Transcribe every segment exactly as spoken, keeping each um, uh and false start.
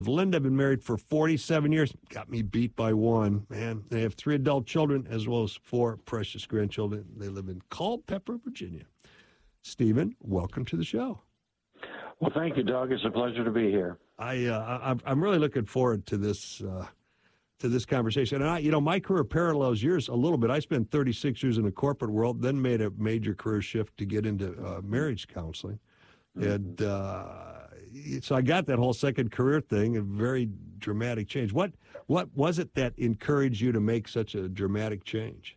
Linda, I've been married for forty-seven years. Got me beat by one, man. They have three adult children as well as four precious grandchildren. They live in Culpeper, Virginia. Stephen, welcome to the show. Well, thank you, Doug. It's a pleasure to be here. I, uh, I'm really looking forward to this uh, to this conversation. And I, you know, my career parallels yours a little bit. I spent thirty-six years in the corporate world, then made a major career shift to get into uh, marriage counseling. Mm-hmm. And uh, so I got that whole second career thing, a very dramatic change. What what was it that encouraged you to make such a dramatic change?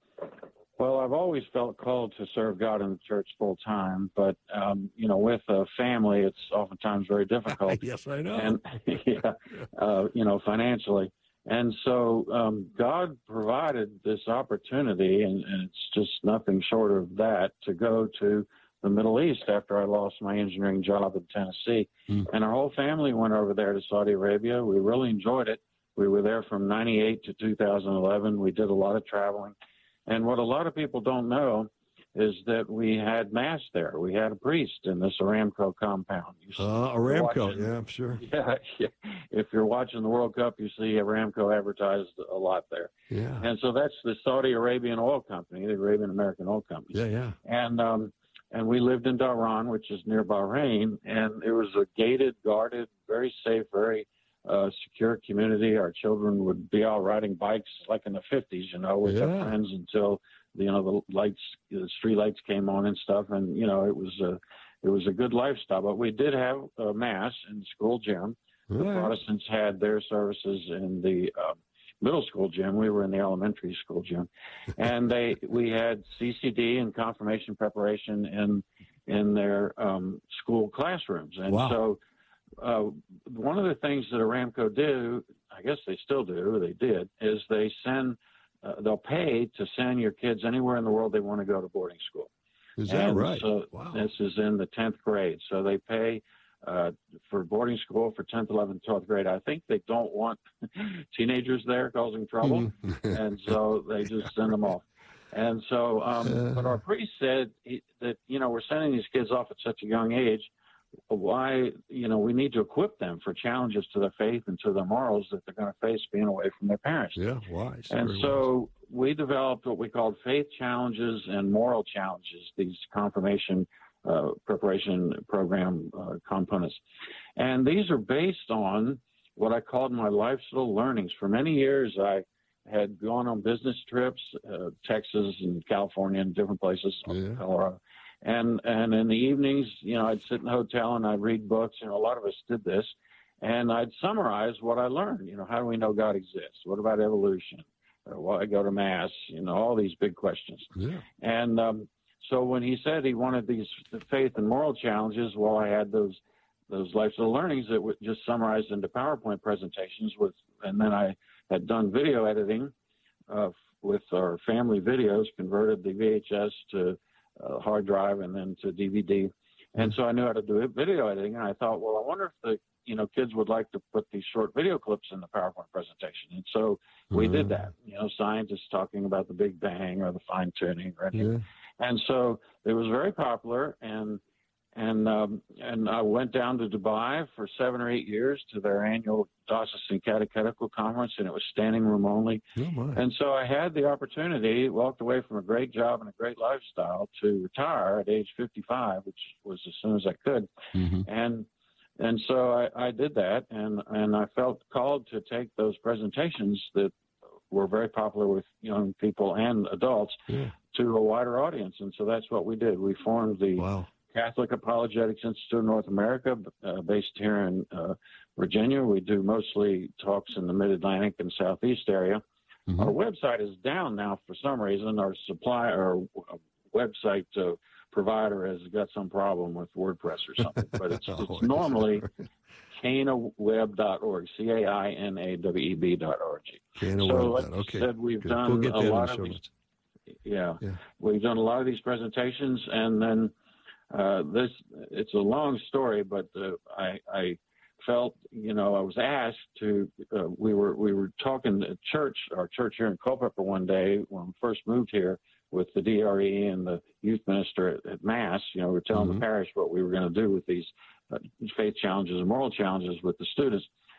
Well, I've always felt called to serve God in the church full time, but um, you know, with a family, it's oftentimes very difficult. Yes, I know. And yeah, uh, you know, financially, and so um, God provided this opportunity, and, and it's just nothing short of that, to go to the Middle East after I lost my engineering job in Tennessee. Mm. And our whole family went over there to Saudi Arabia. We really enjoyed it. We were there from ninety-eight to two thousand eleven. We did a lot of traveling. And what a lot of people don't know is that we had mass there. We had a priest in this Aramco compound. Uh, Aramco, watching, yeah, I'm sure. Yeah, yeah, if you're watching the World Cup, you see Aramco advertised a lot there. Yeah. And so that's the Saudi Arabian Oil Company, the Arabian American Oil Company. Yeah, yeah. And, um, And we lived in Dhahran, which is near Bahrain, and it was a gated, guarded, very safe, very uh, secure community. Our children would be out riding bikes like in the fifties, you know, with yeah. their friends until, you know, the lights, the street lights came on and stuff. And, you know, it was a, it was a good lifestyle. But we did have a mass in the school gym. Yeah. The Protestants had their services in the uh, middle school gym. We were in the elementary school gym, and they we had C C D and confirmation preparation in in their um, school classrooms. And wow. so uh, one of the things that Aramco do, I guess they still do, they did, is they send uh, they'll pay to send your kids anywhere in the world they want to go to boarding school. Is that and right? So wow. This is in the tenth grade, so they pay. Uh, for boarding school for tenth, eleventh, twelfth grade. I think they don't want teenagers there causing trouble, and so they just send them off. And so, um, uh, but our priest said he, that, you know, we're sending these kids off at such a young age. Why, you know, we need to equip them for challenges to their faith and to their morals that they're going to face being away from their parents. Yeah, wise. And Very so wise. we developed what we called faith challenges and moral challenges, these confirmation Uh, preparation program uh, components. And these are based on what I called my life's little learnings. For many years, I had gone on business trips, uh, Texas and California and different places, yeah. Colorado. And, and in the evenings, you know, I'd sit in the hotel and I'd read books. You know, a lot of us did this. And I'd summarize what I learned. You know, how do we know God exists? What about evolution? Uh, why go to Mass? You know, all these big questions. Yeah. And, um, So when he said he wanted these faith and moral challenges, well, I had those those life's little learnings that were just summarized into PowerPoint presentations with, and then I had done video editing uh, with our family videos, converted the V H S to uh, hard drive and then to D V D, and so I knew how to do video editing. And I thought, well, I wonder if the you know kids would like to put these short video clips in the PowerPoint presentation, and so we mm-hmm. did that. You know, scientists talking about the Big Bang or the fine tuning or anything. Yeah. And so it was very popular, and and um, and I went down to Dubai for seven or eight years to their annual Diocesan Catechetical Conference, and it was standing room only. Oh my. And so I had the opportunity, walked away from a great job and a great lifestyle to retire at age fifty-five, which was as soon as I could. Mm-hmm. And and so I, I did that, and, and I felt called to take those presentations that were very popular with young people and adults yeah. to a wider audience. And so that's what we did. We formed the wow. Catholic Apologetics Institute of North America, uh, based here in uh, Virginia. We do mostly talks in the Mid-Atlantic and Southeast area. Mm-hmm. Our website is down now for some reason. Our supply, our website uh, provider has got some problem with WordPress or something, but it's, oh, it's normally Cana Web dot org, C A I N A W E B dot org. So like okay. I said, we've Good. done we'll a lot of these, yeah, yeah, we've done a lot of these presentations, and then uh, this, it's a long story, but uh, I, I felt, you know, I was asked to, uh, we were, we were talking at church, our church here in Culpeper one day when we first moved here with the D R E and the youth minister at, at Mass. You know, we were telling mm-hmm. the parish what we were going to do with these uh, faith challenges and moral challenges with the students.